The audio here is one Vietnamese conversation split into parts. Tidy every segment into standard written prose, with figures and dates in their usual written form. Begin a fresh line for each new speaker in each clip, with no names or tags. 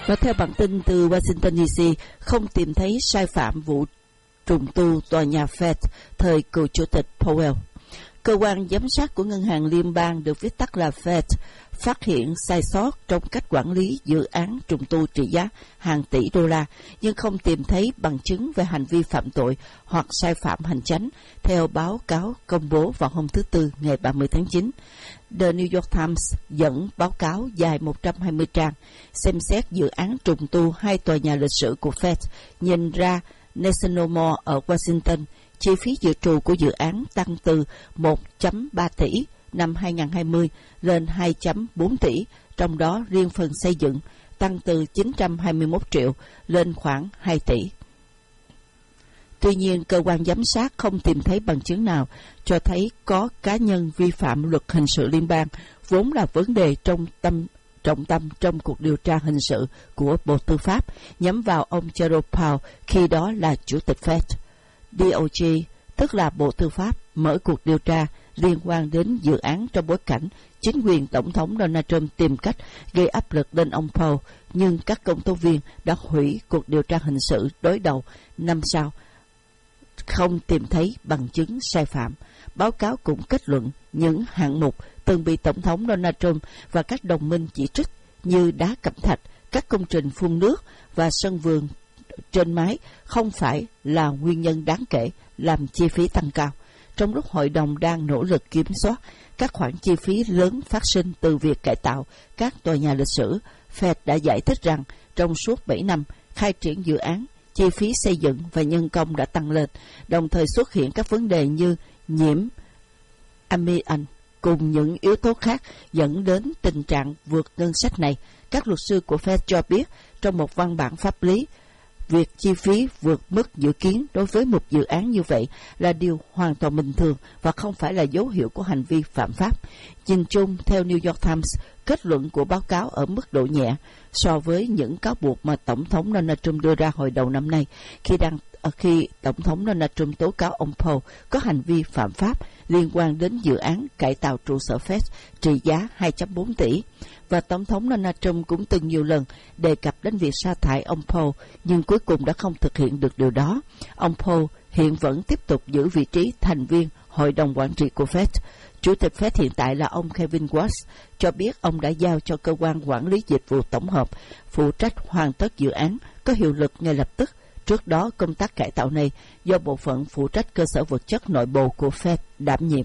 Và theo bản tin từ Washington DC, không tìm thấy sai phạm vụ trùng tu tòa nhà Fed thời cựu chủ tịch Powell. Cơ quan giám sát của Ngân hàng Liên bang được viết tắt là Fed phát hiện sai sót trong cách quản lý dự án trùng tu trị giá hàng tỷ đô la, nhưng không tìm thấy bằng chứng về hành vi phạm tội hoặc sai phạm hành chánh, theo báo cáo công bố vào hôm thứ Tư ngày 30 tháng 9. The New York Times dẫn báo cáo dài 120 trang xem xét dự án trùng tu hai tòa nhà lịch sử của Fed nhìn ra National Mall ở Washington. Chi phí dự trù của dự án tăng từ 1.3 tỷ năm 2020 lên 2.4 tỷ, trong đó riêng phần xây dựng tăng từ 921 triệu lên khoảng 2 tỷ. Tuy nhiên, cơ quan giám sát không tìm thấy bằng chứng nào cho thấy có cá nhân vi phạm luật hình sự liên bang, vốn là vấn đề trọng tâm trong cuộc điều tra hình sự của Bộ Tư pháp nhắm vào ông Jerome Powell khi đó là Chủ tịch Fed. DOJ, tức là Bộ Tư pháp, mở cuộc điều tra liên quan đến dự án trong bối cảnh chính quyền Tổng thống Donald Trump tìm cách gây áp lực lên ông Powell, nhưng các công tố viên đã hủy cuộc điều tra hình sự đối đầu năm sau, không tìm thấy bằng chứng sai phạm. Báo cáo cũng kết luận những hạng mục từng bị Tổng thống Donald Trump và các đồng minh chỉ trích như đá cẩm thạch, các công trình phun nước và sân vườn trên mái không phải là nguyên nhân đáng kể làm chi phí tăng cao. Trong lúc hội đồng đang nỗ lực kiểm soát các khoản chi phí lớn phát sinh từ việc cải tạo các tòa nhà lịch sử, Fed đã giải thích rằng trong suốt 7 năm khai triển dự án, chi phí xây dựng và nhân công đã tăng lên, đồng thời xuất hiện các vấn đề như nhiễm amian cùng những yếu tố khác dẫn đến tình trạng vượt ngân sách này. Các luật sư của Fed cho biết trong một văn bản pháp lý, việc chi phí vượt mức dự kiến đối với một dự án như vậy là điều hoàn toàn bình thường và không phải là dấu hiệu của hành vi phạm pháp. Nhìn chung, theo New York Times, kết luận của báo cáo ở mức độ nhẹ so với những cáo buộc mà Tổng thống Donald Trump đưa ra hồi đầu năm nay khi Tổng thống Donald Trump tố cáo ông Powell có hành vi phạm pháp liên quan đến dự án cải tạo trụ sở Fed trị giá 2.4 tỷ. Và Tổng thống Donald Trump cũng từng nhiều lần đề cập đến việc sa thải ông Powell, nhưng cuối cùng đã không thực hiện được điều đó. Ông Powell hiện vẫn tiếp tục giữ vị trí thành viên Hội đồng Quản trị của Fed. Chủ tịch Fed hiện tại là ông Kevin Warsh cho biết ông đã giao cho cơ quan quản lý dịch vụ tổng hợp phụ trách hoàn tất dự án có hiệu lực ngay lập tức. Trước đó, công tác cải tạo này do bộ phận phụ trách cơ sở vật chất nội bộ của Fed đảm nhiệm.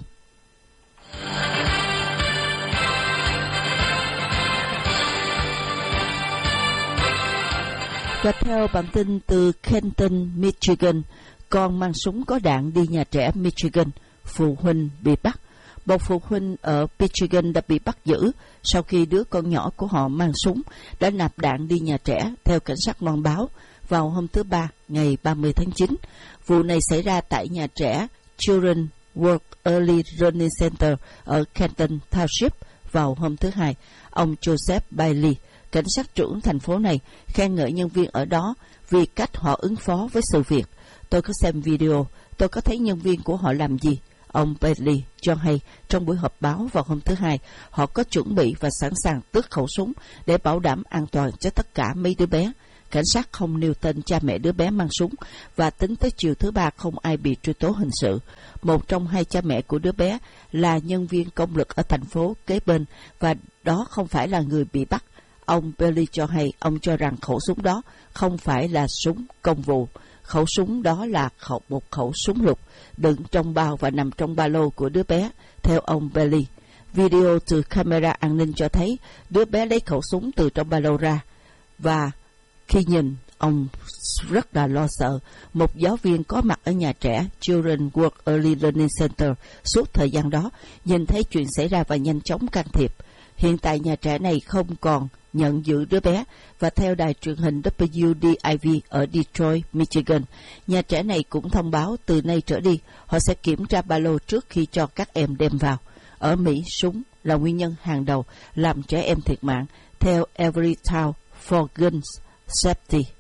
Và theo bản tin từ Kenton, Michigan, con mang súng có đạn đi nhà trẻ Michigan, phụ huynh bị bắt. Một phụ huynh ở Michigan đã bị bắt giữ sau khi đứa con nhỏ của họ mang súng đã nạp đạn đi nhà trẻ, theo cảnh sát loan báo vào hôm thứ Ba, ngày 30 tháng 9. Vụ này xảy ra tại nhà trẻ Children Work Early Learning Center ở Kenton Township vào hôm thứ Hai. Ông Joseph Bailey, cảnh sát trưởng thành phố này, khen ngợi nhân viên ở đó vì cách họ ứng phó với sự việc. Tôi có xem video, tôi có thấy nhân viên của họ làm gì. Ông Bailey cho hay trong buổi họp báo vào hôm thứ Hai, họ có chuẩn bị và sẵn sàng tước khẩu súng để bảo đảm an toàn cho tất cả mấy đứa bé. Cảnh sát không nêu tên cha mẹ đứa bé mang súng và tính tới chiều thứ Ba không ai bị truy tố hình sự. Một trong hai cha mẹ của đứa bé là nhân viên công lực ở thành phố kế bên và đó không phải là người bị bắt. Ông Bailey cho hay ông cho rằng khẩu súng đó không phải là súng công vụ. Khẩu súng đó là một khẩu súng lục đựng trong bao và nằm trong ba lô của đứa bé, theo ông Bailey. Video từ camera an ninh cho thấy đứa bé lấy khẩu súng từ trong ba lô ra và khi nhìn, ông rất là lo sợ. Một giáo viên có mặt ở nhà trẻ Children Work Early Learning Center suốt thời gian đó nhìn thấy chuyện xảy ra và nhanh chóng can thiệp. Hiện tại nhà trẻ này không còn nhận giữ đứa bé và theo đài truyền hình WDIV ở Detroit, Michigan, nhà trẻ này cũng thông báo từ nay trở đi họ sẽ kiểm tra ba lô trước khi cho các em đem vào. Ở Mỹ, súng là nguyên nhân hàng đầu làm trẻ em thiệt mạng, theo Every Town for Gun Safety.